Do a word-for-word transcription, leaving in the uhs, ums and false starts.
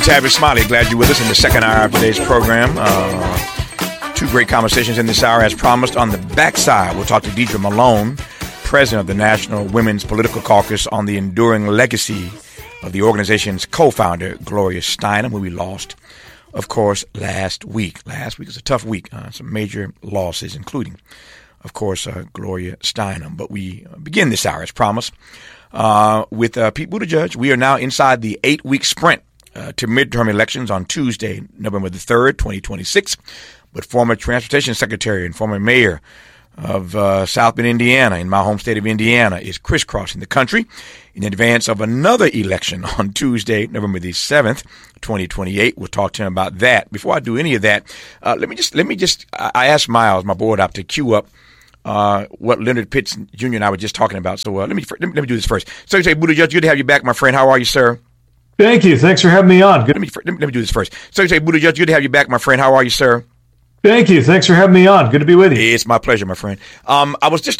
Tavis Smiley. Glad you're with us in the second hour of today's program. Uh, two great conversations in this hour. As promised, on the backside, we'll talk to Deidre Malone, president of the National Women's Political Caucus, on the enduring legacy of the organization's co-founder, Gloria Steinem, who we lost, of course, last week. Last week was a tough week. Uh, some major losses, including, of course, uh, Gloria Steinem. But we begin this hour, as promised, uh, with uh, Pete Buttigieg. We are now inside the eight-week sprint uh, to midterm elections on Tuesday, November the third, twenty twenty-six. But former Transportation Secretary and former mayor of uh, South Bend, Indiana, in my home state of Indiana, is crisscrossing the country in advance of another election on Tuesday, November the seventh, twenty twenty-eight. We'll talk to him about that. Before I do any of that, uh, let me just, let me just, I asked Miles, my board op, to queue up uh, what Leonard Pitts Junior and I were just talking about. So uh, let me let me, let me do this first. Secretary Buttigieg, good to have you back, my friend. How are you, sir? Thank you. Thanks for having me on. Good. Let me let me, let me do this first. Secretary Buttigieg, good to have you back, my friend. How are you, sir? Thank you. Thanks for having me on. Good to be with you. It's my pleasure, my friend. Um, I was just